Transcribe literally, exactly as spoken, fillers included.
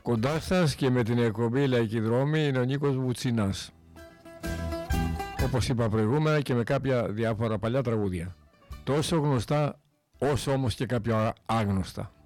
Κοντά σας και με την εκπομπή Λαϊκή Δρόμη είναι ο Νίκος Βουτσινάς. Όπως είπα προηγούμενα και με κάποια διάφορα παλιά τραγούδια. Τόσο γνωστά όσο όμως και κάποια άγνωστα.